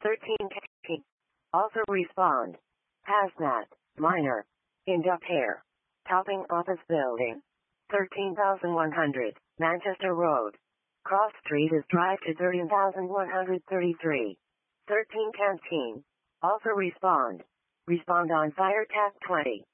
13 Canteen. Also respond. Hazmat. Minor. Induct air. Topping office building. 13,100. Manchester Road. Cross Street is drive to 13,133. 13 Canteen. Also respond. Respond on fire tap 20.